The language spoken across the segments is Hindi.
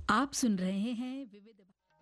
आप सुन रहे हैं विविध।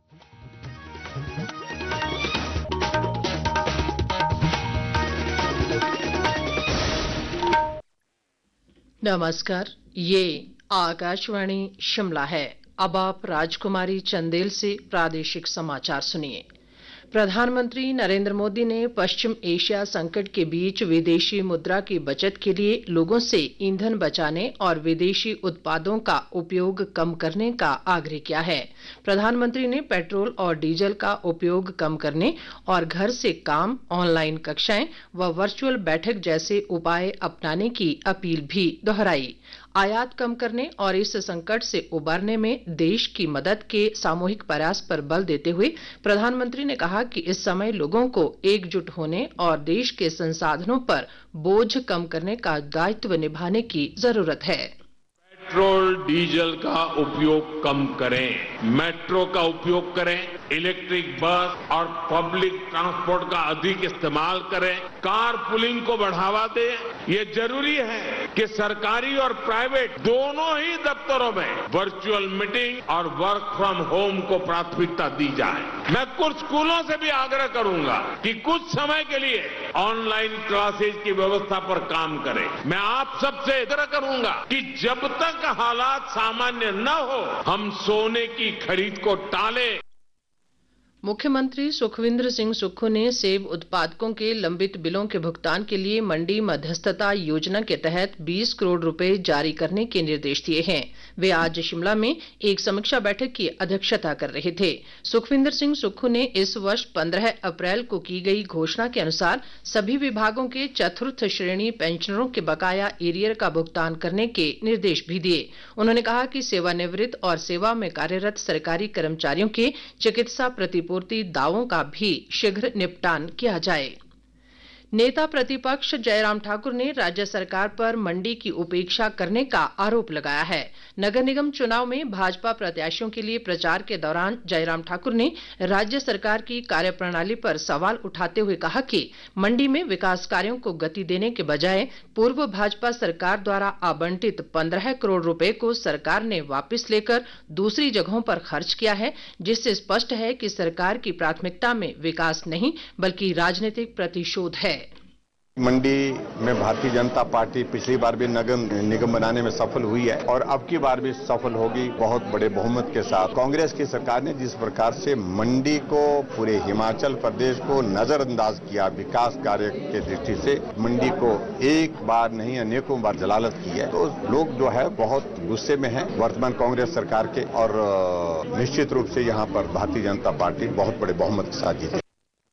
नमस्कार, ये आकाशवाणी शिमला है। अब आप राजकुमारी चंदेल से प्रादेशिक समाचार सुनिए। प्रधानमंत्री नरेंद्र मोदी ने पश्चिम एशिया संकट के बीच विदेशी मुद्रा की बचत के लिए लोगों से ईंधन बचाने और विदेशी उत्पादों का उपयोग कम करने का आग्रह किया है। प्रधानमंत्री ने पेट्रोल और डीजल का उपयोग कम करने और घर से काम, ऑनलाइन कक्षाएं व वर्चुअल बैठक जैसे उपाय अपनाने की अपील भी दोहराई। आयात कम करने और इस संकट से उबरने में देश की मदद के सामूहिक प्रयास पर बल देते हुए प्रधानमंत्री ने कहा कि इस समय लोगों को एकजुट होने और देश के संसाधनों पर बोझ कम करने का दायित्व निभाने की जरूरत है। पेट्रोल डीजल का उपयोग कम करें, मेट्रो का उपयोग करें, इलेक्ट्रिक बस और पब्लिक ट्रांसपोर्ट का अधिक इस्तेमाल करें, कार पुलिंग को बढ़ावा दें। ये जरूरी है कि सरकारी और प्राइवेट दोनों ही दफ्तरों में वर्चुअल मीटिंग और वर्क फ्रॉम होम को प्राथमिकता दी जाए। मैं कुछ स्कूलों से भी आग्रह करूंगा कि कुछ समय के लिए ऑनलाइन क्लासेज की व्यवस्था पर काम करें। मैं आप सबसे आग्रह करूंगा कि जब तक हालात सामान्य न हो, हम सोने की खरीद को टालें। मुख्यमंत्री सुखविंदर सिंह सुक्खू ने सेब उत्पादकों के लंबित बिलों के भुगतान के लिए मंडी मध्यस्थता योजना के तहत 20 करोड़ रुपए जारी करने के निर्देश दिए हैं। वे आज शिमला में एक समीक्षा बैठक की अध्यक्षता कर रहे थे। सुखविंदर सिंह सुक्खू ने इस वर्ष 15 अप्रैल को की गई घोषणा के अनुसार सभी विभागों के चतुर्थ श्रेणी पेंशनरों के बकाया एरियर का भुगतान करने के निर्देश भी दिए। उन्होंने कहा कि सेवानिवृत्त और सेवा में कार्यरत सरकारी कर्मचारियों के चिकित्सा प्रतिपूर्ति दावों का भी शीघ्र निपटान किया जाए। नेता प्रतिपक्ष जयराम ठाकुर ने राज्य सरकार पर मंडी की उपेक्षा करने का आरोप लगाया है। नगर निगम चुनाव में भाजपा प्रत्याशियों के लिए प्रचार के दौरान जयराम ठाकुर ने राज्य सरकार की कार्यप्रणाली पर सवाल उठाते हुए कहा कि मंडी में विकास कार्यों को गति देने के बजाय पूर्व भाजपा सरकार द्वारा आवंटित 15 करोड़ रुपए को सरकार ने वापस लेकर दूसरी जगहों पर खर्च किया है, जिससे स्पष्ट है कि सरकार की प्राथमिकता में विकास नहीं बल्कि राजनीतिक प्रतिशोध है। मंडी में भारतीय जनता पार्टी पिछली बार भी नगर निगम बनाने में सफल हुई है और अब की बार भी सफल होगी बहुत बड़े बहुमत के साथ। कांग्रेस की सरकार ने जिस प्रकार से मंडी को, पूरे हिमाचल प्रदेश को नजरअंदाज किया विकास कार्य के दृष्टि से, मंडी को एक बार नहीं अनेकों बार जलालत की है, तो लोग जो है बहुत गुस्से में है वर्तमान कांग्रेस सरकार के और निश्चित रूप से यहाँ पर भारतीय जनता पार्टी बहुत बड़े बहुमत के साथ जीती।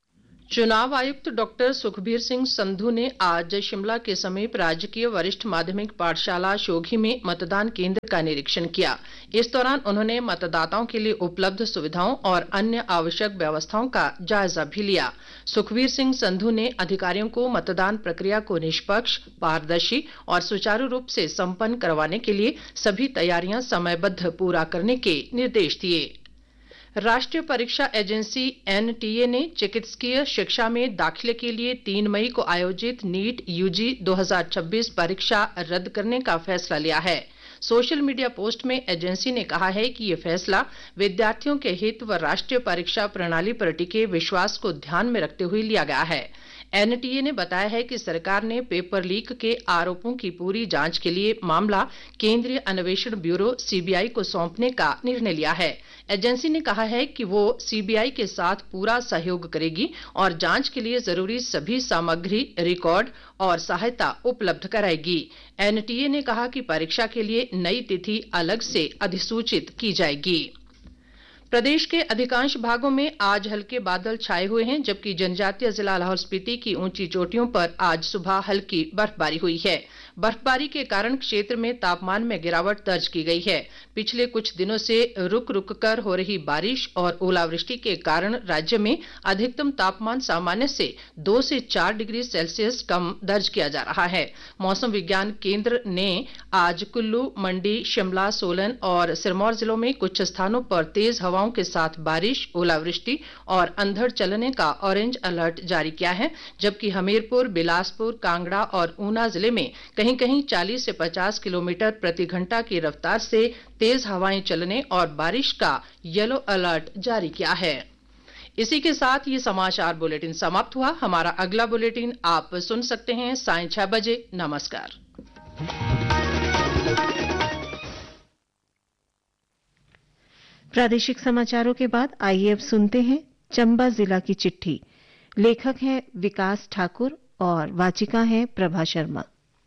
चुनाव आयुक्त डॉक्टर सुखबीर सिंह संधू ने आज शिमला के समीप राजकीय वरिष्ठ माध्यमिक पाठशाला शोघी में मतदान केंद्र का निरीक्षण किया। इस दौरान उन्होंने मतदाताओं के लिए उपलब्ध सुविधाओं और अन्य आवश्यक व्यवस्थाओं का जायजा भी लिया। सुखबीर सिंह संधू ने अधिकारियों को मतदान प्रक्रिया को निष्पक्ष, पारदर्शी और सुचारू रूप से संपन्न करवाने के लिए सभी तैयारियां समयबद्ध पूरा करने के निर्देश दिए। राष्ट्रीय परीक्षा एजेंसी एनटीए ने चिकित्सकीय शिक्षा में दाखिले के लिए 3 मई को आयोजित नीट यूजी 2026 परीक्षा रद्द करने का फैसला लिया है। सोशल मीडिया पोस्ट में एजेंसी ने कहा है कि यह फैसला विद्यार्थियों के हित व राष्ट्रीय परीक्षा प्रणाली पर टिके विश्वास को ध्यान में रखते हुए लिया गया है। एनटीए ने बताया है कि सरकार ने पेपर लीक के आरोपों की पूरी जांच के लिए मामला केंद्रीय अन्वेषण ब्यूरो सीबीआई को सौंपने का निर्णय लिया है। एजेंसी ने कहा है कि वो सीबीआई के साथ पूरा सहयोग करेगी और जांच के लिए जरूरी सभी सामग्री, रिकॉर्ड और सहायता उपलब्ध कराएगी। एनटीए ने कहा कि परीक्षा के लिए नई तिथि अलग से अधिसूचित की जाएगी। प्रदेश के अधिकांश भागों में आज हल्के बादल छाए हुए हैं, जबकि जनजातीय जिला लाहौल स्पीति की ऊंची चोटियों पर आज सुबह हल्की बर्फबारी हुई है। बर्फबारी के कारण क्षेत्र में तापमान में गिरावट दर्ज की गई है। पिछले कुछ दिनों से रुक रुक कर हो रही बारिश और ओलावृष्टि के कारण राज्य में अधिकतम तापमान सामान्य से 2 से 4 डिग्री सेल्सियस कम दर्ज किया जा रहा है। मौसम विज्ञान केंद्र ने आज कुल्लू, मंडी, शिमला, सोलन और सिरमौर जिलों में कुछ स्थानों पर तेज हवाओं के साथ बारिश, ओलावृष्टि और अंधड़ चलने का ऑरेंज अलर्ट जारी किया है, जबकि हमीरपुर, बिलासपुर, कांगड़ा और ऊना जिले में कहीं कहीं कहीं 40 से 50 किलोमीटर प्रति घंटा की रफ्तार से तेज हवाएं चलने और बारिश का येलो अलर्ट जारी किया है। इसी के साथ ये समाचार बुलेटिन समाप्त हुआ। हमारा अगला बुलेटिन आप सुन सकते हैं सायं 6 बजे। नमस्कार। प्रादेशिक समाचारों के बाद आइए अब सुनते हैं चंबा जिला की चिट्ठी। लेखक हैं विकास ठाकुर और वाचिका हैं प्रभा शर्मा।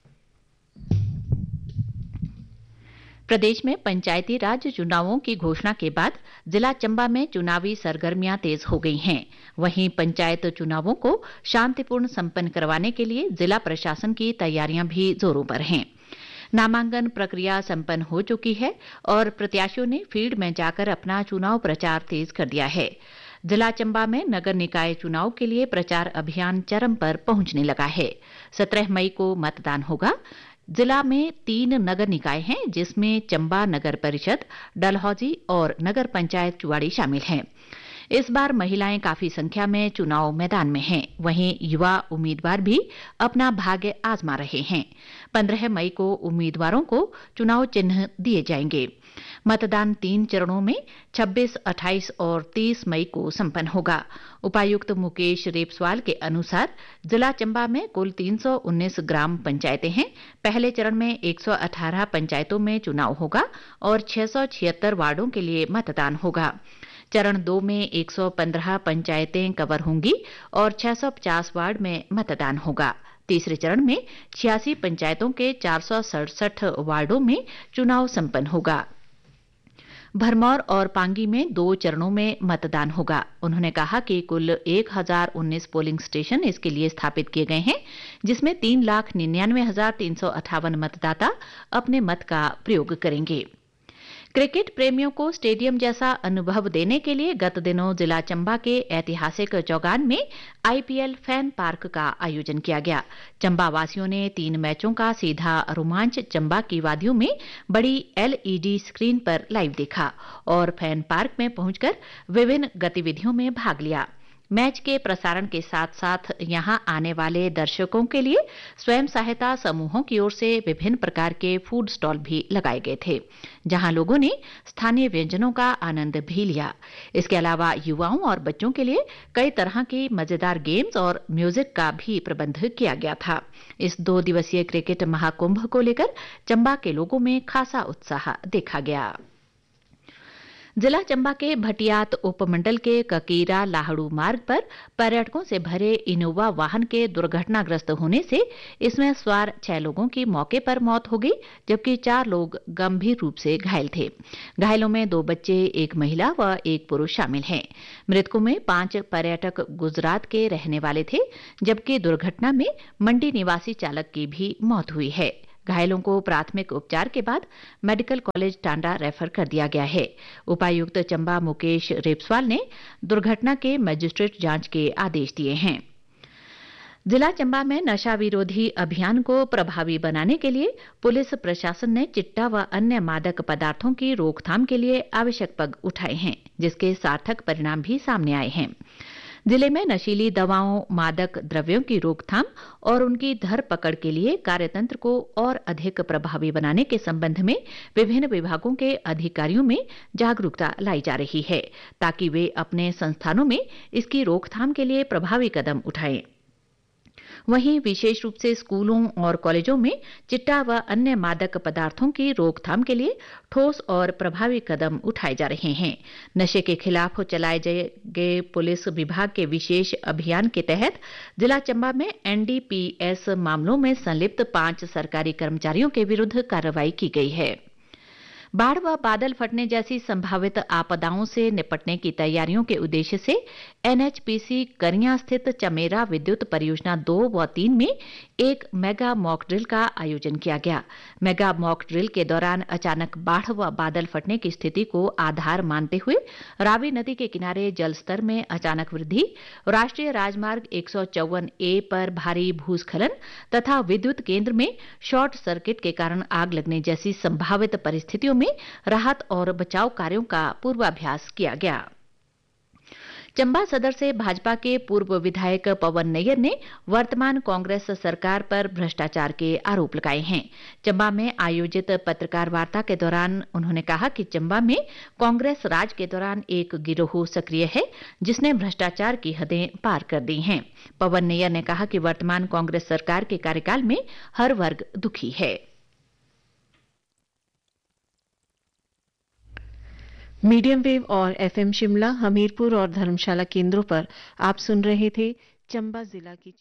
प्रदेश में पंचायती राज चुनावों की घोषणा के बाद जिला चंबा में चुनावी सरगर्मियां तेज हो गई हैं। वहीं पंचायत चुनावों को शांतिपूर्ण संपन्न करवाने के लिए जिला प्रशासन की तैयारियां भी जोरों पर हैं। नामांकन प्रक्रिया संपन्न हो चुकी है और प्रत्याशियों ने फील्ड में जाकर अपना चुनाव प्रचार तेज कर दिया है। जिला चंबा में नगर निकाय चुनाव के लिए प्रचार अभियान चरम पर पहुंचने लगा है। 17 मई को मतदान होगा। जिला में 3 नगर निकाय हैं, जिसमें चंबा नगर परिषद, डलहौजी और नगर पंचायत चुवाड़ी शामिल हैं। इस बार महिलाएं काफी संख्या में चुनाव मैदान में हैं। वहीं युवा उम्मीदवार भी अपना भाग्य आजमा रहे हैं। 15 मई को उम्मीदवारों को चुनाव चिन्ह दिए जाएंगे। मतदान 3 चरणों में 26, 28 और 30 मई को संपन्न होगा। उपायुक्त मुकेश रेपस्वाल के अनुसार जिला चंबा में कुल 319 ग्राम पंचायतें हैं। पहले चरण में 118 पंचायतों में चुनाव होगा और 676 वार्डों के लिए मतदान होगा। चरण 2 में 115 पंचायतें कवर होंगी और 650 वार्ड में मतदान होगा। तीसरे चरण में 86 पंचायतों के 467 वार्डों में चुनाव संपन्न होगा। भरमौर और पांगी में 2 चरणों में मतदान होगा। उन्होंने कहा कि कुल 1019 पोलिंग स्टेशन इसके लिए स्थापित किए गए हैं, जिसमें 3,99,358 मतदाता अपने मत का प्रयोग करेंगे। क्रिकेट प्रेमियों को स्टेडियम जैसा अनुभव देने के लिए गत दिनों जिला चंबा के ऐतिहासिक चौगान में आईपीएल फैन पार्क का आयोजन किया गया। चंबा वासियों ने 3 मैचों का सीधा रोमांच चंबा की वादियों में बड़ी एलईडी स्क्रीन पर लाइव देखा और फैन पार्क में पहुंचकर विभिन्न गतिविधियों में भाग लिया। मैच के प्रसारण के साथ साथ यहां आने वाले दर्शकों के लिए स्वयं सहायता समूहों की ओर से विभिन्न प्रकार के फूड स्टॉल भी लगाए गए थे, जहां लोगों ने स्थानीय व्यंजनों का आनंद भी लिया। इसके अलावा युवाओं और बच्चों के लिए कई तरह की मजेदार गेम्स और म्यूजिक का भी प्रबंध किया गया था। इस 2 दिवसीय क्रिकेट महाकुंभ को लेकर चंबा के लोगों में खासा उत्साह देखा गया। जिला चंबा के भटियात उपमंडल के ककीरा लाहड़ू मार्ग पर पर्यटकों से भरे इनोवा वाहन के दुर्घटनाग्रस्त होने से इसमें सवार 6 लोगों की मौके पर मौत हो गई, जबकि 4 लोग गंभीर रूप से घायल थे। घायलों में 2 बच्चे, 1 महिला व 1 पुरुष शामिल हैं। मृतकों में 5 पर्यटक गुजरात के रहने वाले थे, जबकि दुर्घटना में मंडी निवासी चालक की भी मौत हुई है। घायलों को प्राथमिक उपचार के बाद मेडिकल कॉलेज टांडा रेफर कर दिया गया है। उपायुक्त चंबा मुकेश रेपस्वाल ने दुर्घटना के मजिस्ट्रेट जांच के आदेश दिए हैं। जिला चंबा में नशा विरोधी अभियान को प्रभावी बनाने के लिए पुलिस प्रशासन ने चिट्टा व अन्य मादक पदार्थों की रोकथाम के लिए आवश्यक पग उठाए हैं, जिसके सार्थक परिणाम भी सामने आए हैं। जिले में नशीली दवाओं, मादक द्रव्यों की रोकथाम और उनकी धरपकड़ के लिए कार्यतंत्र को और अधिक प्रभावी बनाने के संबंध में विभिन्न विभागों के अधिकारियों में जागरूकता लाई जा रही है, ताकि वे अपने संस्थानों में इसकी रोकथाम के लिए प्रभावी कदम उठाएं। वहीं विशेष रूप से स्कूलों और कॉलेजों में चिट्टा व अन्य मादक पदार्थों की रोकथाम के लिए ठोस और प्रभावी कदम उठाए जा रहे हैं। नशे के खिलाफ चलाए गए पुलिस विभाग के विशेष अभियान के तहत जिला चंबा में एनडीपीएस मामलों में संलिप्त 5 सरकारी कर्मचारियों के विरुद्ध कार्रवाई की गई है। बाढ़ व बादल फटने जैसी संभावित आपदाओं से निपटने की तैयारियों के उद्देश्य से एनएचपीसी करिया स्थित चमेरा विद्युत परियोजना 2 व 3 में एक मेगा मॉक ड्रिल का आयोजन किया गया। मेगा मॉक ड्रिल के दौरान अचानक बाढ़ व बादल फटने की स्थिति को आधार मानते हुए रावी नदी के किनारे जल स्तर में अचानक वृद्धि, राष्ट्रीय राजमार्ग 154A पर भारी भूस्खलन तथा विद्युत केंद्र में शॉर्ट सर्किट के कारण आग लगने जैसी संभावित परिस्थितियों में राहत और बचाव कार्यों का पूर्वाभ्यास किया गया। चंबा सदर से भाजपा के पूर्व विधायक पवन नैयर ने वर्तमान कांग्रेस सरकार पर भ्रष्टाचार के आरोप लगाए हैं। चंबा में आयोजित पत्रकार वार्ता के दौरान उन्होंने कहा कि चंबा में कांग्रेस राज के दौरान एक गिरोह सक्रिय है जिसने भ्रष्टाचार की हदें पार कर दी हैं। पवन नैयर ने कहा कि वर्तमान कांग्रेस सरकार के कार्यकाल में हर वर्ग दुखी है। मीडियम वेव और एफएम शिमला, हमीरपुर और धर्मशाला केंद्रों पर आप सुन रहे थे चंबा जिला की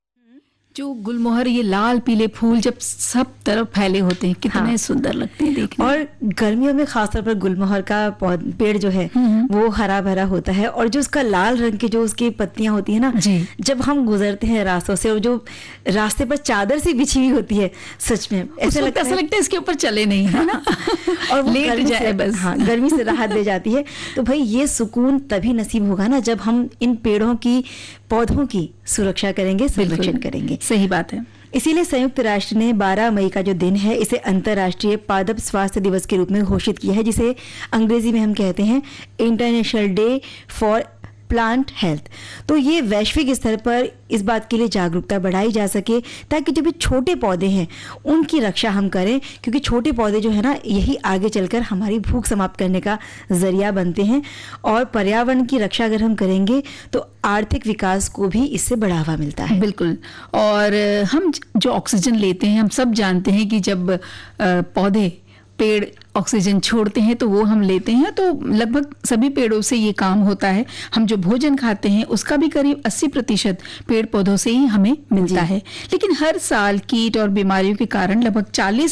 जो गुलमोहर, ये लाल पीले फूल जब सब तरफ फैले होते हैं कितने सुंदर लगते हैं देखने। और गर्मियों में खासतौर पर गुलमोहर का पेड़ जो है वो हरा भरा होता है और जो उसका लाल रंग की जो उसकी पत्तियां होती है ना, जब हम गुजरते हैं रास्तों से और जो रास्ते पर चादर सी बिछी हुई होती है, सच में ऐसा लगता है इसके ऊपर चले नहीं, है ना, और लेट जाए बस। हाँ, गर्मी से राहत दे जाती है। तो भाई ये सुकून तभी नसीब होगा ना जब हम इन पेड़ों की, पौधों की सुरक्षा करेंगे, संरक्षण करेंगे। सही बात है। इसीलिए संयुक्त राष्ट्र ने 12 मई का जो दिन है इसे अंतर्राष्ट्रीय पादप स्वास्थ्य दिवस के रूप में घोषित किया है, जिसे अंग्रेजी में हम कहते हैं international day for plant health. तो ये वैश्विक स्तर पर इस बात के लिए जागरूकता बढ़ाई जा सके ताकि जो भी छोटे पौधे हैं उनकी रक्षा हम करें, क्योंकि छोटे पौधे जो है ना यही आगे चलकर हमारी भूख समाप्त करने का जरिया बनते हैं। और पर्यावरण की रक्षा अगर हम करेंगे तो आर्थिक विकास को भी इससे बढ़ावा मिलता है। बिल्कुल। और हम जो ऑक्सीजन लेते हैं, हम सब जानते हैं कि जब पौधे, पेड़ ऑक्सीजन छोड़ते हैं तो वो हम लेते हैं। तो लगभग सभी पेड़ों से ये काम होता है। हम जो भोजन खाते हैं उसका भी करीब 80% पेड़ पौधों से ही हमें मिलता है। लेकिन हर साल कीट और बीमारियों के कारण लगभग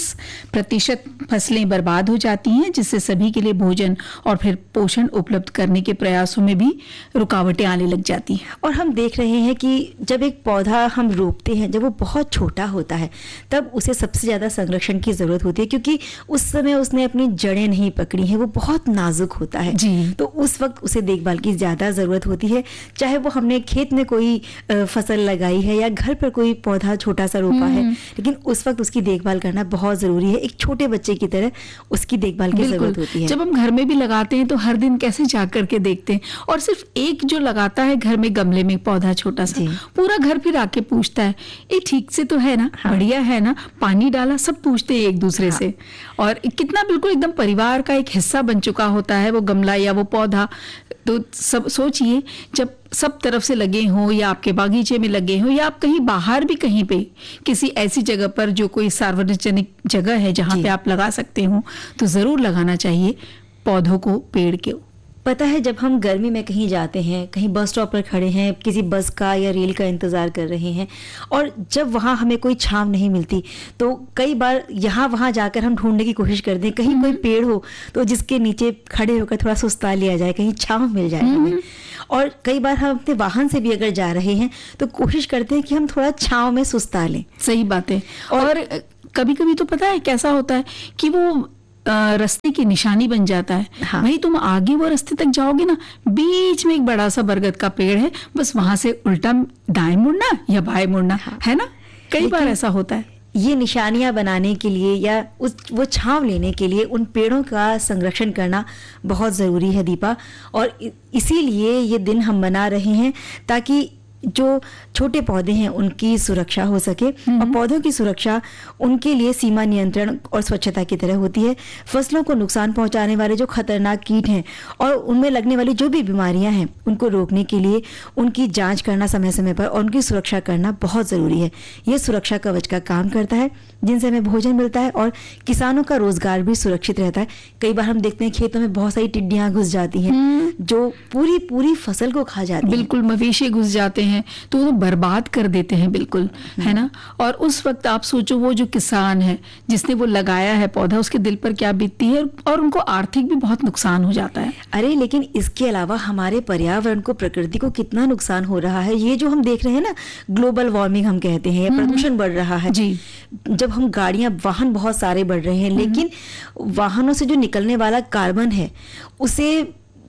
40% फसलें बर्बाद हो जाती हैं, जिससे सभी के लिए भोजन और फिर पोषण उपलब्ध करने के प्रयासों में भी रुकावटें आने लग जाती हैं। और हम देख रहे हैं कि जब एक पौधा हम रोपते हैं, जब वो बहुत छोटा होता है तब उसे सबसे ज्यादा संरक्षण की जरूरत होती है, क्योंकि उस समय उसने अपनी जड़ें नहीं पकड़ी हैं, वो बहुत नाजुक होता है जी। तो उस वक्त उसे देखभाल की ज्यादा जरूरत होती है। चाहे वो हमने खेत में कोई फसल लगाई है या घर पर कोई पौधा छोटा सा रोपा है, लेकिन उस वक्त उसकी देखभाल करना बहुत जरूरी है। एक छोटे बच्चे की तरह उसकी देखभाल की जरूरत होती है। जब हम घर में भी लगाते हैं तो हर दिन कैसे जा करके देखते हैं, और सिर्फ एक जो लगाता है घर में गमले में पौधा छोटा सा, पूरा घर फिर आके पूछता है ये ठीक से तो है ना, बढ़िया है ना, पानी डाला, सब पूछते हैं एक दूसरे से। और कितना बिल्कुल एकदम परिवार का एक हिस्सा बन चुका होता है वो गमला या वो पौधा। तो सब सोचिए, जब सब तरफ से लगे हों या आपके बागीचे में लगे हों या आप कहीं बाहर भी कहीं पे किसी ऐसी जगह पर जो कोई सार्वजनिक जगह है जहां पे आप लगा सकते हो, तो जरूर लगाना चाहिए पौधों को, पेड़ के। पता है, जब हम गर्मी में कहीं जाते हैं, कहीं बस स्टॉप पर खड़े हैं, किसी बस का या रेल का इंतजार कर रहे हैं, और जब वहां हमें कोई छांव नहीं मिलती तो कई बार यहाँ वहां जाकर हम ढूंढने की कोशिश करते हैं कहीं कोई पेड़ हो तो जिसके नीचे खड़े होकर थोड़ा सुस्ता लिया जाए, कहीं छांव मिल जाए हमें। और कई बार हम अपने वाहन से भी अगर जा रहे हैं तो कोशिश करते हैं कि हम थोड़ा छांव में सुस्ता लें। सही बात है। और कभी कभी तो पता है कैसा होता है कि वो रास्ते की निशानी बन जाता है। हाँ। भाई तुम आगे वो रास्ते तक जाओगे ना, बीच में एक बड़ा सा बरगद का पेड़ है, बस वहां से उल्टा दाएं मुड़ना या बाएं मुड़ना। हाँ। है ना, कई बार ऐसा होता है। ये निशानियां बनाने के लिए या वो छांव लेने के लिए उन पेड़ों का संरक्षण करना बहुत जरूरी है दीपा। और इसीलिए ये दिन हम मना रहे हैं ताकि जो छोटे पौधे हैं उनकी सुरक्षा हो सके। और पौधों की सुरक्षा उनके लिए सीमा नियंत्रण और स्वच्छता की तरह होती है। फसलों को नुकसान पहुंचाने वाले जो खतरनाक कीट हैं और उनमें लगने वाली जो भी बीमारियां हैं उनको रोकने के लिए उनकी जांच करना समय समय पर और उनकी सुरक्षा करना बहुत जरूरी है। ये सुरक्षा कवच का काम करता है, जिनसे हमें भोजन मिलता है और किसानों का रोजगार भी सुरक्षित रहता है। कई बार हम देखते हैं खेतों में बहुत सारी टिड्डियां घुस जाती हैं जो पूरी फसल को खा जाती हैं। बिल्कुल, मवेशी घुस जाते हैं तो वो बर्बाद कर देते हैं, बिल्कुल, है ना। और उस वक्त आप सोचो वो जो किसान है जिसने वो लगाया है पौधा, उसके दिल पर क्या बीतती है, और उनको आर्थिक भी बहुत नुकसान हो जाता है। अरे लेकिन इसके अलावा हमारे पर्यावरण को, प्रकृति को कितना नुकसान हो रहा है। ये जो हम देख रहे हैं ना, ग्लोबल वार्मिंग हम कहते हैं, प्रदूषण बढ़ रहा है जी। जब हम गाड़ियां, वाहन बहुत सारे बढ़ रहे हैं, लेकिन वाहनों से जो निकलने वाला कार्बन है उसे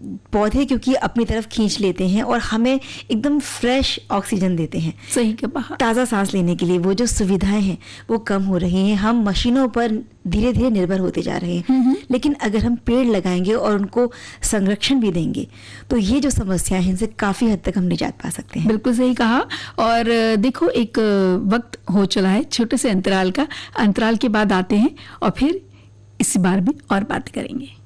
पौधे क्योंकि अपनी तरफ खींच लेते हैं और हमें एकदम फ्रेश ऑक्सीजन देते हैं, सही कहा, ताज़ा सांस लेने के लिए वो जो सुविधाएं हैं वो कम हो रही हैं। हम मशीनों पर धीरे धीरे निर्भर होते जा रहे हैं, लेकिन अगर हम पेड़ लगाएंगे और उनको संरक्षण भी देंगे तो ये जो समस्याएं हैं इनसे काफ़ी हद तक हम निजात पा सकते हैं। बिल्कुल सही कहा। और देखो, एक वक्त हो चला है छोटे से अंतराल का, अंतराल के बाद आते हैं और फिर इस बार भी और बात करेंगे।